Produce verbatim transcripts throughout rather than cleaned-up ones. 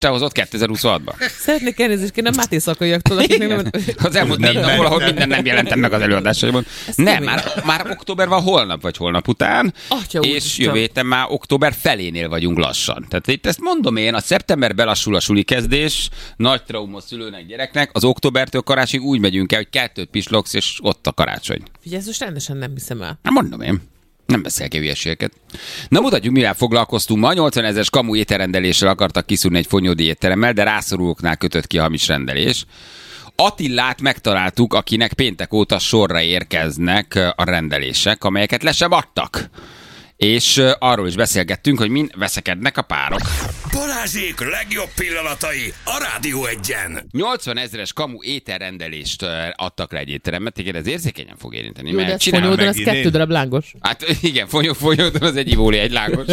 te hozott kétezer-huszonhatban. Szeretnék elnézést kérni a Máté szakaiaktól, akik nem... Az elmúlt négy napból, ahol minden nem jelentem meg az előadásaiban. Nem, már, már október van holnap vagy holnap után, Atya és jövő héten már október felénél vagyunk lassan. Tehát itt ezt mondom én, a szeptember belassul a suli kezdés, nagy trauma szülőnek, gyereknek, az októbertől karácsonyig úgy megyünk el, hogy kettőt pislogsz, és ott a karácsony. Figyelj, ezt most rendesen nem hiszem el. Hát mondom én. Nem beszélek hülyeségeket. Na mutatjuk, mivel foglalkoztunk. Ma nyolcvanezres kamu ételrendeléssel akartak kiszúrni egy fonyódi étteremmel, de rászorulóknál kötött ki a hamis rendelés. Attillát megtaláltuk, akinek péntek óta sorra érkeznek a rendelések, amelyeket le sem adtak. És arról is beszélgettünk, hogy mind veszekednek a párok. Balázsék legjobb pillanatai a Rádió Egyen. nyolcvanezres kamu ételrendelést adtak le egy étterembe, téged ez érzékenyen fog érinteni. Jó, de mert ez csinálom fonyódon, meg. az kettő darab lángos. Hát igen, fonyó, fonyódon az egy ivóli, egy lángos.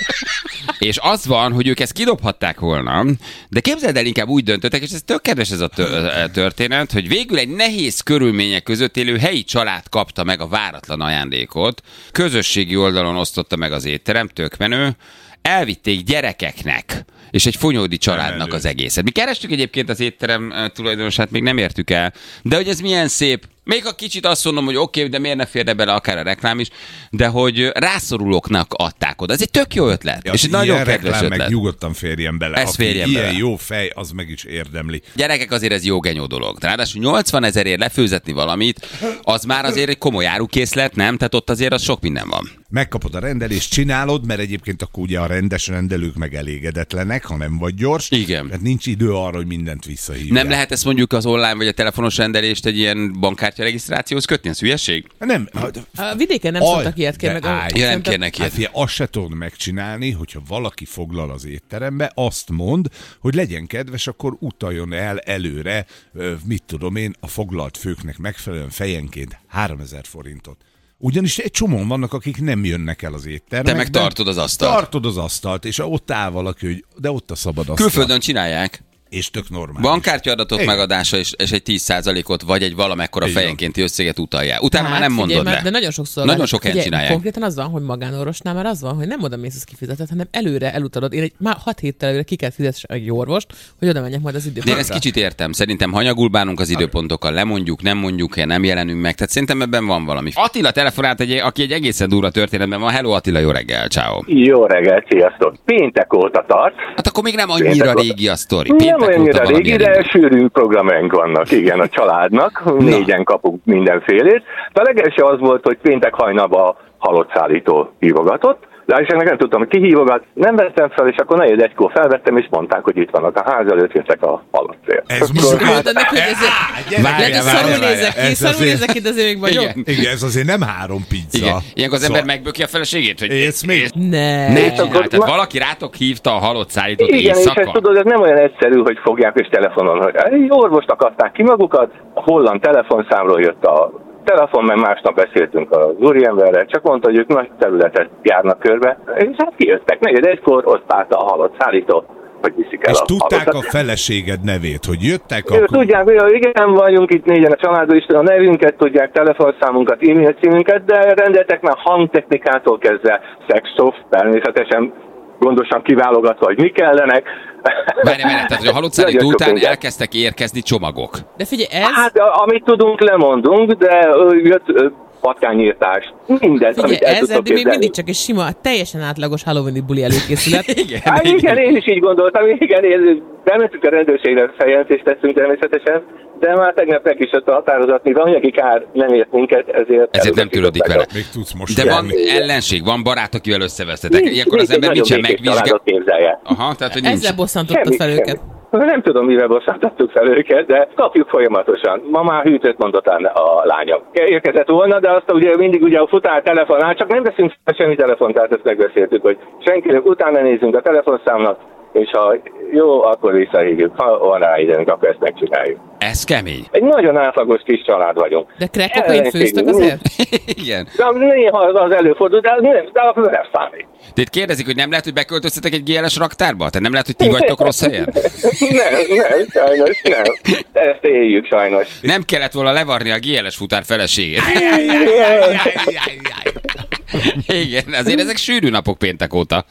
És az van, hogy ők ezt kidobhatták volna, de képzeld el, inkább úgy döntöttek, és ez tök kedves ez a történet, hogy végül egy nehéz körülmények között élő helyi család kapta meg a váratlan ajándékot. Közösségi oldalon osztotta meg az étterem, tök menő. Elvitték gyerekeknek, és egy fonyódi családnak az egészet. Mi kerestük egyébként az étterem tulajdonosát, még nem értük el, de hogy ez milyen szép. Még a kicsit azt mondom, hogy oké, okay, de miért ne férne bele akár a reklám is, de hogy rászorulóknak adták oda. Ez egy tök jó ötlet. Ja, és egy nagyon kedves reklám, ötlet. Meg nyugodtan férjen bele. Ez Aki férjen ilyen bele. jó fej, az meg is érdemli. Gyerekek, azért ez jó genyó dolog. Ráadásul nyolcvanezerért lefőzetni valamit, az már azért egy komoly árukészlet, nem? Tehát ott azért az sok minden van. Megkapod a rendelést, csinálod, mert egyébként akkor ugye a rendes rendelők meg elégedetlenek, ha nem vagy gyors. Igen. Mert nincs idő arra, hogy mindent visszahívják. Nem lehet ezt mondjuk az online vagy a telefonos rendelést egy ilyen bankkártya regisztrációhoz kötni, ez hülyeség? Nem. A vidéken nem Aj, szoktak ilyet kérni. de Meg állj. a- Ja, nem kérnek Hát ilyet. fia, azt se tudod megcsinálni, hogyha valaki foglal az étterembe, azt mond, hogy legyen kedves, akkor utaljon el előre, ö, mit tudom én, a foglalt főknek megfelelően fejenként háromezer forintot. Ugyanis egy csomóan vannak, akik nem jönnek el az étterembe. Te meg tartod az asztalt. Tartod az asztalt, és ott áll valaki, hogy de ott a szabad asztal. Külföldön csinálják. És tök normális. Bankkártyaadatok Igen. megadása és, és egy tíz százalékot vagy egy valamekkora Igen. fejenkénti összeget utalják. Utána már Hát, nem figyelj, mondod mert- le. De nagyon sokszor Nagyon van. sok helyen Figyelj, csinálják. Konkrétan az van, hogy magánorvosnál már az van, hogy nem oda mész, az kifizetett, hanem előre elutalod. Én egy már hat héttel előre ki kell fizetni egy orvost, hogy oda menjek majd az De én időpontra. ezt kicsit értem. Szerintem hanyagul bánunk az időpontokkal, lemondjuk, nem mondjuk el, nem jelenünk meg. Tehát szerintem ebben van valami. Attila telefonált, egy, aki egy egészen durva történetben van. Hello Attila, jó reggel, ciao. Jó reggel, sziasztok! Péntek óta tart. Hát akkor még nem annyira Péntek óta. régi a sztori. Nem Péntek olyannyira óta valami régi, de elindult. sűrű programjaink vannak, igen, a családnak. Négyen kapunk mindenfélét. De a legelső az volt, hogy péntek hajnalban a halott szállító hívogatott. Lássának nem tudtam, hogy ki hívogat, nem vettem fel, és akkor negyed egykor felvettem, és mondták, hogy itt vannak a ház előtt, jöttek a halott cél. Ez most Jó, de neki, hogy ez Várjál, lehet, hogy várjál, szarul várjál. nézek ki, Ez szarul azért- nézek ki, de azért még vagyok. Igen. Igen, ez azért nem három pizza. Igen. Ilyenkor az ember Szóval- megböki a feleségét, hogy Ész még? Ne. ne És csinálj. akkor Tehát ma- valaki rátok hívta a halott szállítót Igen, és éjszaka. ezt tudod, ez nem olyan egyszerű, hogy fogják és telefonon, hogy egy orvost akarták ki magukat, a holland telefonszámról jött a telefon, mert másnap beszéltünk az úriemberrel, csak mondta, hogy ők nagy területet járnak körbe, és hát kijöttek, negyed egykor, ott állt a halott szállító, hogy viszik el És a tudták halottat. a feleséged nevét, hogy jöttek Ők akkor... tudják, hogy igen, vagyunk itt négyen a családban, is a nevünket tudják, telefonszámunkat, e-mail címünket, de rendeltek már hangtechnikától kezdve, szexszoft, természetesen gondosan kiválogatva, hogy mi kellenek. Várj, várj, tehát hogy a halott szállító Nagyon sok után minden. elkezdtek érkezni csomagok. De figyelj, ez... Hát a- amit tudunk, lemondunk, de ö, jött ö, patkányírtás, mindent, Figyelj, amit el ez tudtok eddig még képzelni. mindig csak egy sima, teljesen átlagos Halloween-i buli előkészület. Igen, Hát igen, én is így gondoltam, igen, én bementünk a rendőrségre, feljelentést tettünk természetesen, de már tegnap meg is jött a határozat, mivel anyagi kár nem ért minket, ezért... Ezért nem törődik vele. Még tudsz most De van jönni. ellenség, van barát, akivel összevesztetek. Nincs, Ilyenkor az nincs, ember egy nincsen nagyon békés megvizsgál. családot képzelje. Aha, tehát hogy nincs. Ezzel bosszantottad Semmi, fel semmi. őket. Nem tudom, mivel bosszantottuk fel őket, de kapjuk folyamatosan. Ma már hűtőt mondott a lányom. Érkezett volna, de azt ugye mindig ugye a futár telefonál, csak nem veszünk fel semmi telefont, tehát ezt megbeszéltük, hogy senkinek utána nézzünk a telefonszámnak, és ha jó, akkor visszahívjuk. Ha van rá időnk, akkor ezt megcsináljuk. Ez kemény. Egy nagyon átlagos kis család vagyunk. De crack kokain főztek azért? Igen. De néha az előfordul, de az nem, de az nem számít. De itt kérdezik, hogy nem lehet, hogy beköltöztetek egy gé el es raktárba? Tehát nem lehet, hogy ti vagytok rossz helyen? Nem, nem, sajnos nem. Ezt éljük sajnos. Nem kellett volna levarni a gé el es futár feleségét. Igen, azért ezek sűrű napok péntek óta.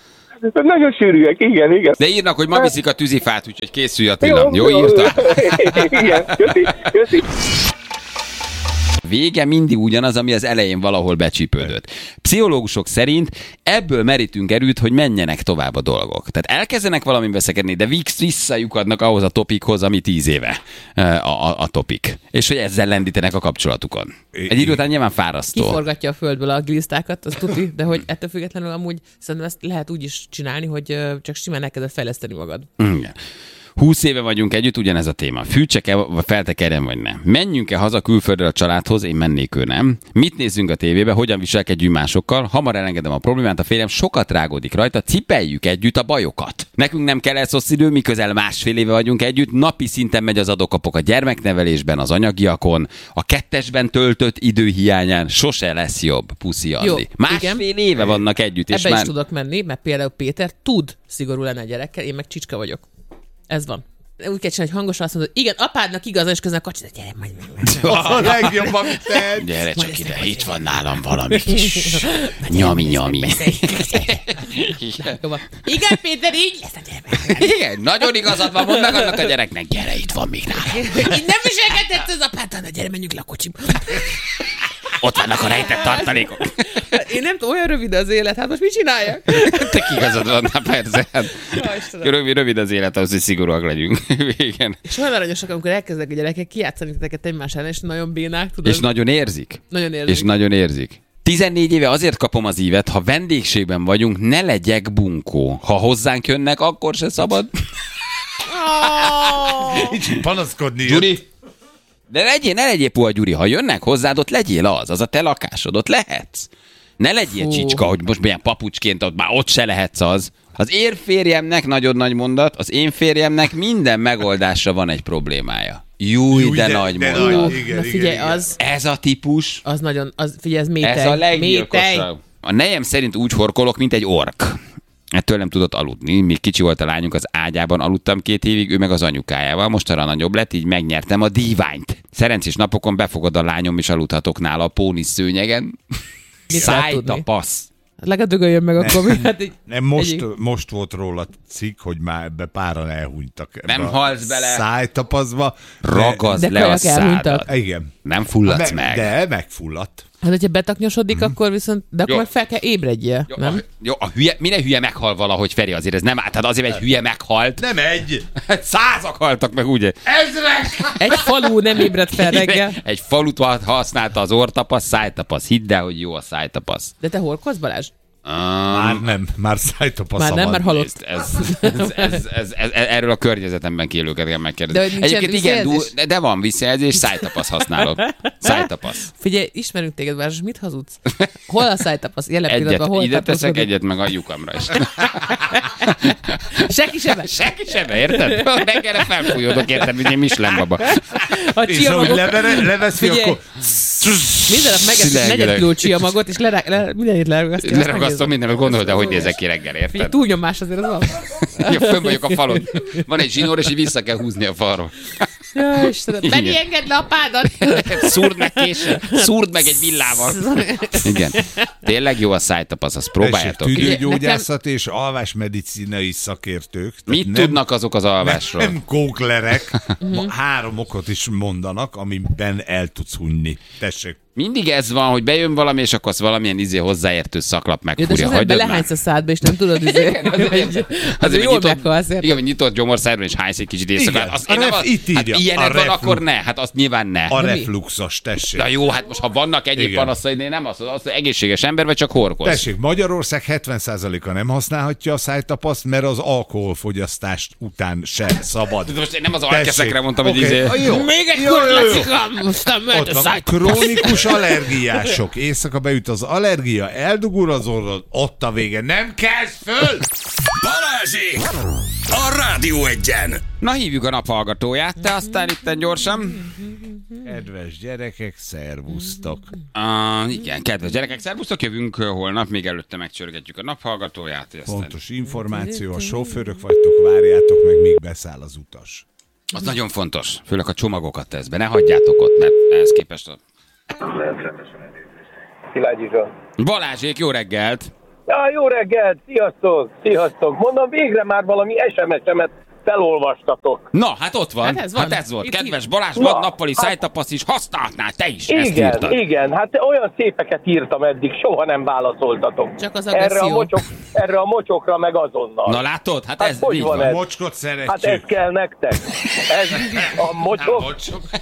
Nagyon sűrűek, igen, igen. De írnak, hogy ma viszik a tűzifát, úgyhogy készülj Attila. Jó, jó írtál? Igen, köszi, köszi. Vége mindig ugyanaz, ami az elején valahol becsípődött. Pszichológusok szerint ebből merítünk erőt, hogy menjenek tovább a dolgok. Tehát elkezdenek valamin veszekedni, de visszajukadnak ahhoz a topikhoz, ami tíz éve a, a, a topik. És hogy ezzel lendítenek a kapcsolatukon. Egy idő után nyilván fárasztó. Kiforgatja a földből a glisztákat, az tuti, de hogy ettől függetlenül amúgy szerintem ezt lehet úgy is csinálni, hogy csak simán elkezded fejleszteni magad. Igen. Húsz éve vagyunk együtt, ugyanez a téma. Fűtsek-e, vagy feltekerjen, vagy nem? Menjünk-e haza külföldről a családhoz, én mennék, ő nem? Mit nézzünk a tévébe, hogyan viselkedjünk másokkal? Hamar elengedem a problémát, a férjem sokat rágódik rajta, cipeljük együtt a bajokat. Nekünk nem kell elszosz idő, mi közel másfél éve vagyunk együtt, napi szinten megy az adok-kapok a gyermeknevelésben, az anyagiakon, a kettesben töltött idő hiányán sose lesz jobb, puszi Andi. Jó, Másfél igen. éve vannak együtt, és Ebbe már... is tudok menni, mert például Péter tud szigorú lenni a gyerekkel, én meg csicska vagyok. Ez van. Úgy kell csinálni, hogy hangosan azt mondod, igen, apádnak igazán, és közben a kacsi, gyere, majd meg. A legjobb, amit tehet. Gyere csak ide, itt van nálam valami kis nyami-nyami. Igen, Péter, így lesz a gyermek. Igen, nagyon igazad van, mondd meg annak a gyereknek, gyere, itt van még nálam. Így nem viselkedett az apáddal, na gyere, menjünk le a kocsimba. Ott vannak a rejtett tartalékok. Én nem tudom, olyan rövid az élet, hát most mit csináljak? Te igazad van, na persze. Rövid, rövid az élet, ahhoz, hogy szigorúak legyünk. Igen. És olyan aranyosak, amikor elkezdek a gyerekek kijátszani titeket egymás ellen, és nagyon bénák, tudod? És nagyon érzik. Nagyon érzik. És nagyon érzik. tizennégy éve azért kapom az ívet, ha vendégségben vagyunk, ne legyek bunkó. Ha hozzánk jönnek, akkor se szabad. Nincs panaszkodni. Gyuri, de legyél, ne legyél puha, Gyuri. Ha jönnek hozzád, ott legyél az, az a te lakásod, ott lehetsz. Ne legyél Fú. csicska, hogy most milyen papucsként, ott már ott se lehetsz az. Az én férjemnek, nagyon nagy mondat, az én férjemnek minden megoldásra van egy problémája. Júj, Júj, de, de- nagy de mondat. nagy. Igen, Na igen, figyelj, igen. az, Ez a típus, az nagyon, az, figyelj, ez métej. ez a métej. leggyilkosabb. A nejem szerint úgy horkolok, mint egy ork. Ettől nem tudott aludni. Még kicsi volt a lányunk, az ágyában aludtam két évig, ő meg az anyukájával. Mostanra nagyobb lett, így megnyertem a díványt. Szerencsés napokon befogad a lányom, és aludhatok nála a pónisz szőnyegen. Mit lehet Szájt a tudni? passz. Legalább dögöljön meg akkor, mi? Hát így, Nem, most, egyik- most volt róla cikk, hogy már ebbe páran elhunytak. Ebbe Nem a halsz bele. Szájtapazva. Ragazd De le a kajak elhunytak. szádat. De, igen. Nem fulladsz Me- meg. De megfulladt. hát, hogyha betaknyosodik, akkor viszont, de akkor Jó. meg fel kell ébredjél, Jó, nem? a, jó, a hülye, minden hülye meghal valahogy, Feri, azért ez nem át. Tehát azért egy hülye meghalt. Nem egy. Hát százak haltak meg, ugye? Ezrek! Egy falu nem ébred fel reggel. Egy falut használta az orrtapasz, szájtapasz. Hidd el, hogy jó a szájtapasz. De te horkolsz, Balázs? Már nem, már szájtapasz. Már nem, már halott. Ez, ez, ez, ez, ez, ez, erről a környezetemben élőket kell megkérdezni. De hogy nincsen Egyébként igen, visszajelzés? du, de, de van visszajelzés, szájtapasz használok. Szájtapasz. Figyelj, ismerünk téged, Balázs, mit hazudsz? Hol a szájtapasz? Jelen Egyet, pillanatban hol ide teszek, tartózkodik? egyet meg a lyukamra is. Senki sem. Senki sebe, érted? Reggelre felfújódok, érted, mint egy Michelin baba. A És ahogy csiamagok, levere, leveszi, Figyelj. akkor... minden nap megeszik Szülegileg. negyed kiló csiamagot, és lerá, le, mindenit leragasztja. azt Leragasztom megnézem. mindenet, gondolod, de hogy nézek ki reggel, Figyelj, érted? túlnyomás azért az van. Ja, fönn vagyok a falon. Van egy zsinór, és így vissza kell húzni a falról. Ja, Istenem. Igen. Benni, engedd le apádat! Szúrd meg késsel, szúrd meg egy villával. Igen. Tényleg jó a szájtapasz, azt próbáljátok. Tessék, ki. tüdőgyógyászat és alvásmedicinai szakértők. Tehát Mit tudnak azok az alvásról? Nem kóklerek. Ma három okot is mondanak, amiben el tudsz hunyni. Tessék. Mindig ez van, hogy bejön valami, és akkor azt valamilyen izé hozzáértő szaklap Ja, de megfúrja. az ember Hagyjad már. belehánysz a szádba, és nem tudod, izé, hogy azért jól meghalsz. érted? Igen, hogy nyitott gyomorszájban, és hánysz egy kicsit éjszaka. Igen, Azt a én nem ref- az, itt hát írja, ilyened a van, reflux. akkor ne. Hát azt nyilván ne. A mi? refluxos, tessék. Na jó, hát most ha vannak egyéb Igen. panaszaid, én nem azt, az egészséges ember, vagy csak horkolsz. Tessék, Magyarország hetven százaléka nem használhatja a szájtapaszt, mert az alkoholfogyasztást után se szabad. Most én nem az Tessék. alkeszekre mondtam, hogy Oké, izé... a jó. Még egy Jó, jó, jó. kurlacikam, aztán mehet Ott a van, szájt. krónikus allergiások. Éjszaka beüt az allergia, eldugul az orrod, ott a vége. Nem kezd föl! Balázsék! A Rádió Egyen! Na, hívjuk a naphallgatóját, te aztán itten gyorsan. Kedves gyerekek, szervusztok. Uh, igen, kedves gyerekek, szervusztok, jövünk uh, holnap, még előtte megcsörgetjük a naphallgatóját. hogy Aztán... Pontos információ, a sofőrök vagytok, várjátok meg, míg beszáll az utas. Az nagyon fontos, főleg a csomagokat tesz be, ne hagyjátok ott, mert ehhez képest a... Szilágyi Zsolt. Balázsék, jó reggelt! Ja, jó reggelt, sziasztok, sziasztok. Mondom, végre már valami es em es-emet felolvastatok. Na, hát ott van. Hát ez van. Hát ez volt. Itt Kedves ír- Balázs, Na, vad nappali hát- szájtapasz is használhatnál te is. Ezt Igen, írtad. igen, hát olyan szépeket írtam eddig, soha nem válaszoltatok. Csak az erre a, agresszió. mocsok, erre a mocsokra meg azonnal. Na látod? Hát Hát ez hogy így van van. ez? Mocskot szeretjük. Hát ez kell nektek. Ez a mocsok.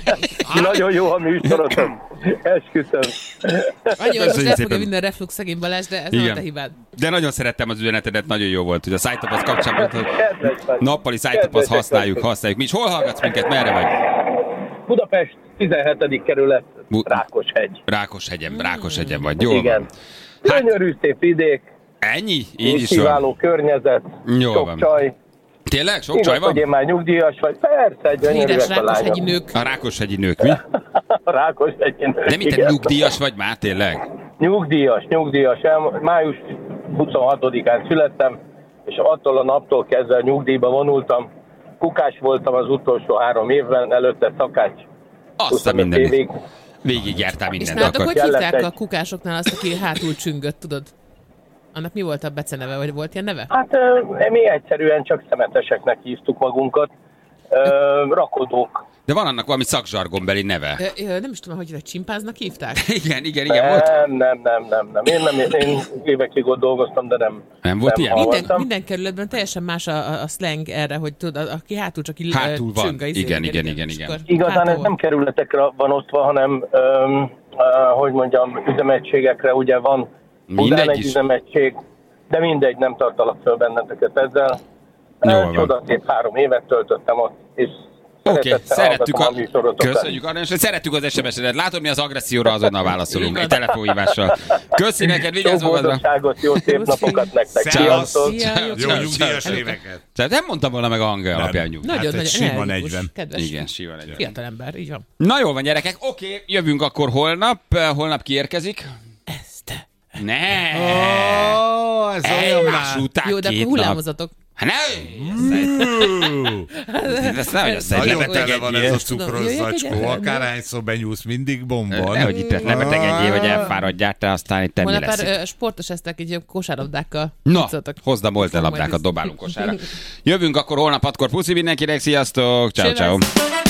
Nagyon jó a műsorotok. Esküszöm. Annyi, hogy most szépen. le fogja minden reflux szegény Balázs, de ez nem a Igen. te hibád. De nagyon szerettem az üzenetedet, nagyon jó volt, hogy a szájtapasz kapcsolatban, hogy Kedves vagy. nappali szájtapasz Kedvesek használjuk, vagytok. használjuk. Mi is hol hallgatsz minket, merre vagy? Budapest tizenhetedik kerület, Bu- Rákoshegy. Rákoshegyen, Rákoshegyen vagy, jól Igen. van. Hát- Gyönyörű szép vidék, Ennyi? Így és is van. kiváló környezet, Jó sok van. csaj. Tényleg? Sok Igaz, csaj hogy én van? már nyugdíjas vagy. Persze, Híres gyönyörűek a rákoshegyi lányok. nők. A Rákoshegyi nők, mi? A Rákoshegyi nők. De mit, te igen. nyugdíjas vagy már, tényleg? Nyugdíjas, nyugdíjas. El- Május huszonhatodikán születtem, és attól a naptól kezdve nyugdíjba vonultam. Kukás voltam az utolsó három évben, előtte szakács. Azt a huszonöt mindenit. évig. Végigjártál És mindent nálatok akkor. hogy Kellett hívták egy- a kukásoknál azt, aki hátul csüngött, tudod? Annak mi volt a beceneve, vagy volt ilyen neve? Hát ö, mi egyszerűen csak szemeteseknek hívtuk magunkat. Ö, rakodók. De van annak valami szakzsargonbeli neve. Ö, ö, Nem is tudom, hogy hogy csimpáznak hívták? Igen, igen, igen, volt. Nem, nem, nem, nem, nem. Én, nem, én évekig ott dolgoztam, de nem. Nem volt ilyen? hallottam. Minden, minden kerületben teljesen más a, a, a slang erre, hogy tudod, a- aki hátul csak így Hátul ö, van. csüng a izé, Igen, igen, igen, és igen. akkor Igazán hátul ez van. nem kerületekre van osztva, hanem, öm, ö, hogy mondjam, üzemegységekre. Ugye van Mindegy Budán egy is. üzemegység, de mindegy, nem tartalak föl benneteket ezzel. Jól Ö, van. Csodaszép három évet töltöttem ott, és Oké, okay, szeretettel szerettük hallgatom a... műsorotokat. Köszönjük, Arra, és szerettük az es em es-edet. Látod, mi az agresszióra azonnal válaszolunk. Így Egy van. telefonhívással. Köszi neked, vigyázz Jó magadra. boldogságot, jó szép Köszi. napokat nektek. Szevasz. Sziasztok! Szia, jó Jó kívánok. nyugdíjas Hello. éveket. Tehát nem mondtam volna meg a hangja Nem. alapján nyugdíj. Nagyon, Hát egy nagyon sima energikus, negyven. kedves. Igen, síva legyen. Fiatal ember, így van. Na jól van, gyerekek. Oké, jövünk akkor holnap. Holnap kiérkezik. Ezt. Ne! Ó, ez olyan Egymás már. után Jó, de két akkor nap. hullámozatok. Hát ne! Ezt nehogy azt Nagyon lebetegedjél. tele van ez a Tudom, cukros jöjjek zacskó. egyet? Akárhányszor benyúlsz, mindig bomban. Nehogy itt ne betegedjél, vagy elfáradjál, te aztán itt mi Holnap lesz. már ö, sportos eztek, így kosárlabdákkal. Na, játszotok. hozd a moltelabdákat, dobálunk kosára. Jövünk akkor holnap hatkor. Puszi mindenkinek, sziasztok! Ciao, ciao. Csövasz.